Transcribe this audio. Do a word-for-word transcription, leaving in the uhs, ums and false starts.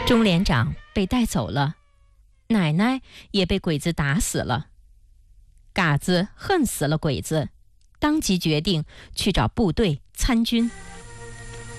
钟连长被带走了，奶奶也被鬼子打死了。嘎子恨死了鬼子，当即决定去找部队参军。